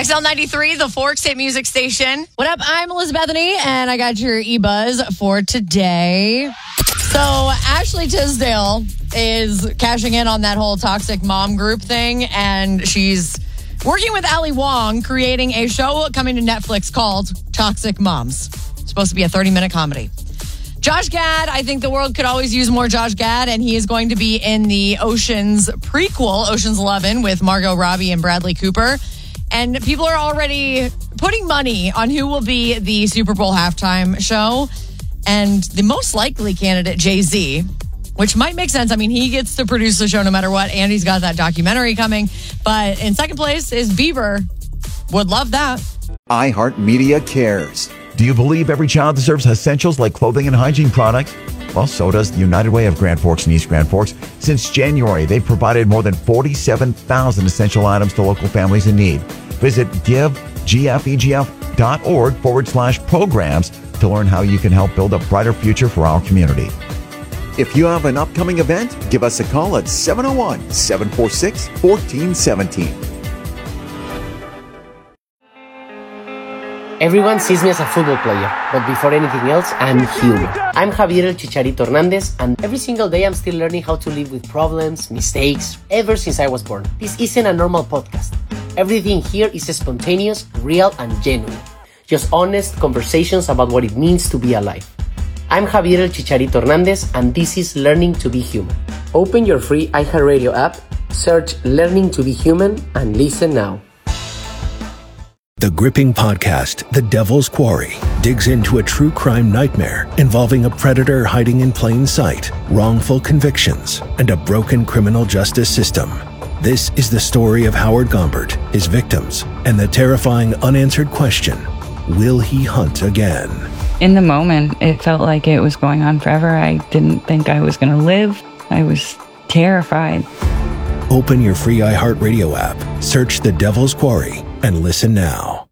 XL93, the Forks Hit Music Station. What up? I'm Elizabeth Bethany, and I got your e-buzz for today. So Ashley Tisdale is cashing in on that whole toxic mom group thing, and she's working with Ali Wong, creating a show coming to Netflix called Toxic Moms. It's supposed to be a 30-minute comedy. Josh Gad, I think the world could always use more Josh Gad, and he is going to be in the Ocean's prequel, Ocean's 11, with Margot Robbie and Bradley Cooper. And people are already putting money on who will be the Super Bowl halftime show. And the most likely candidate, Jay-Z, which might make sense. I mean, he gets to produce the show no matter what, and he's got that documentary coming. But in second place is Bieber. Would love that. iHeartMedia cares. Do you believe every child deserves essentials like clothing and hygiene products? Well, so does the United Way of Grand Forks and East Grand Forks. Since January, they've provided more than 47,000 essential items to local families in need. Visit givegfegf.org/programs to learn how you can help build a brighter future for our community. If you have an upcoming event, give us a call at 701-746-1417. Everyone sees me as a football player, but before anything else, I'm human. I'm Javier El Chicharito Hernandez, and every single day I'm still learning how to live with problems, mistakes, ever since I was born. This isn't a normal podcast. Everything here is spontaneous, real, and genuine. Just honest conversations about what it means to be alive. I'm Javier El Chicharito Hernandez, and this is Learning to be Human. Open your free iHeartRadio app, search Learning to be Human, and listen now. The gripping podcast, The Devil's Quarry, digs into a true crime nightmare involving a predator hiding in plain sight, wrongful convictions, and a broken criminal justice system. This is the story of Howard Gombert, his victims, and the terrifying unanswered question, will he hunt again? In the moment, it felt like it was going on forever. I didn't think I was going to live. I was terrified. Open your free iHeartRadio app, search The Devil's Quarry, and listen now.